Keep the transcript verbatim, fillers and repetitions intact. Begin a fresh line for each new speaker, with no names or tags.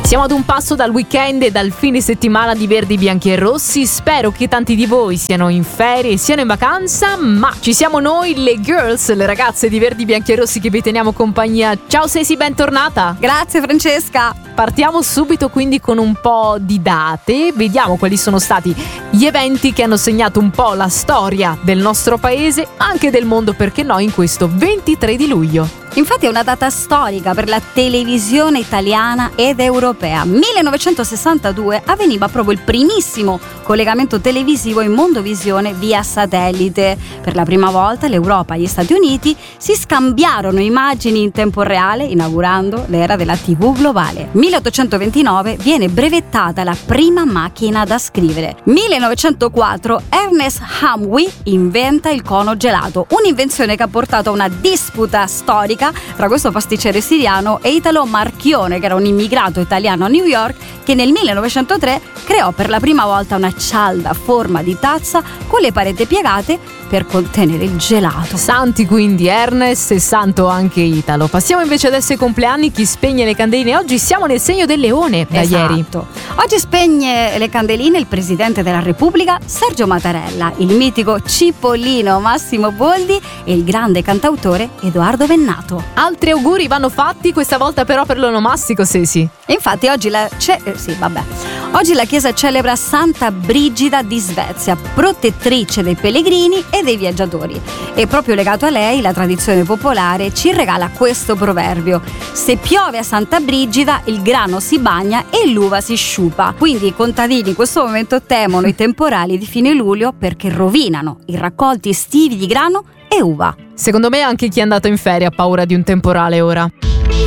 Siamo ad un passo dal weekend e dal fine settimana di Verdi, Bianchi e Rossi. Spero che tanti di voi siano in ferie, siano in vacanza, ma ci siamo noi, le girls, le ragazze di Verdi, Bianchi e Rossi, che vi teniamo compagnia. Ciao Ceci, bentornata.
Grazie Francesca.
Partiamo subito quindi con un po' di date. Vediamo quali sono stati gli eventi che hanno segnato un po' la storia del nostro paese, anche del mondo, perché no, in questo ventitré di luglio.
Infatti è una data storica per la televisione italiana ed europea. millenovecentosessantadue avveniva proprio il primissimo collegamento televisivo in mondovisione via satellite. Per la prima volta l'Europa e gli Stati Uniti si scambiarono immagini in tempo reale, inaugurando l'era della tivù globale. milleottocentoventinove viene brevettata la prima macchina da scrivere. millenovecentoquattro Ernest Hamwi inventa il cono gelato, un'invenzione che ha portato a una disputa storica tra questo pasticcere siriano e Italo Marchione, che era un immigrato italiano a New York, che nel millenovecentotre creò per la prima volta una cialda a forma di tazza con le pareti piegate per contenere il gelato.
Santi quindi Ernest e santo anche Italo. Passiamo invece adesso ai compleanni, chi spegne le candeline. Oggi siamo nel segno del leone da
esatto.
ieri.
Oggi spegne le candeline il presidente della Repubblica Sergio Mattarella, il mitico Cipollino Massimo Boldi e il grande cantautore Edoardo Bennato.
Altri auguri vanno fatti, questa volta però per l'onomastico, Ceci.
E infatti oggi la c'è eh, sì, vabbè. Oggi la chiesa celebra Santa Brigida di Svezia, protettrice dei pellegrini e dei viaggiatori. E proprio legato a lei, la tradizione popolare ci regala questo proverbio: se piove a Santa Brigida, il grano si bagna e l'uva si sciupa. Quindi i contadini in questo momento temono i temporali di fine luglio perché rovinano i raccolti estivi di grano e uva.
Secondo me anche chi è andato in ferie ha paura di un temporale ora.